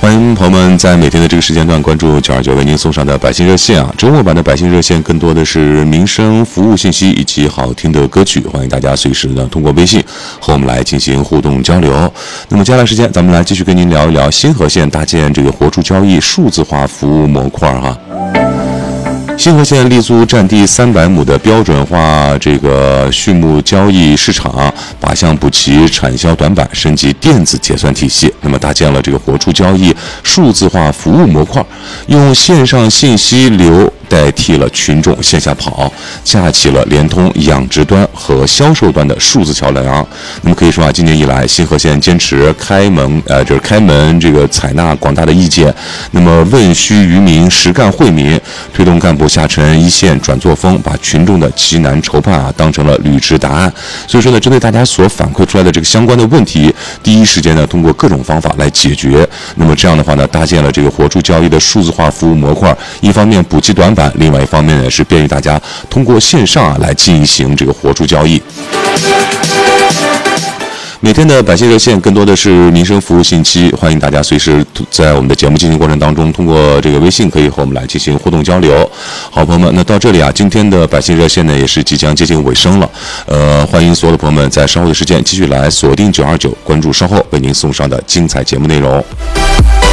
欢迎朋友们在每天的这个时间段关注929为您送上的百姓热线啊。周末版的百姓热线更多的是民生服务信息以及好听的歌曲，欢迎大家随时呢通过微信和我们来进行互动交流。那么接下来时间，咱们来继续跟您聊一聊新河县搭建这个活畜交易数字化服务模块哈。新河县立足占地300亩的标准化这个畜牧交易市场，靶向补齐产销短板，升级电子结算体系。那么搭建了这个活畜交易数字化服务模块，用线上信息流代替了群众线下跑，架起了连通养殖端和销售端的数字桥梁。那么可以说啊，今年以来，新河县坚持开门这个采纳广大的意见，那么问需于民，实干惠民，推动干部下沉一线转作风，把群众的急难愁盼啊当成了履职答案。所以说呢，针对大家所反馈出来的这个相关的问题，第一时间呢通过各种方法来解决。那么这样的话呢，搭建了这个活畜交易的数字化服务模块，一方面补齐短板，另外一方面呢是便于大家通过线上来进行这个活畜交易。每天的百姓热线更多的是民生服务信息，欢迎大家随时在我们的节目进行过程当中，通过这个微信可以和我们来进行互动交流。好，朋友们，那到这里啊，今天的百姓热线呢也是即将接近尾声了。欢迎所有的朋友们在稍后的时间继续来锁定929，关注稍后为您送上的精彩节目内容。